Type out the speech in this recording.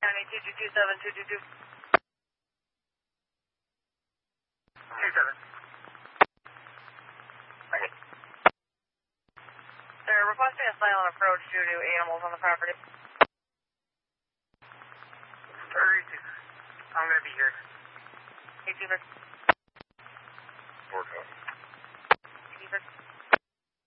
County 2227 222. 27. Okay. They're requesting a silent approach due to animals on the property. 32. I'm going to be here. 826. 4 copy. 86.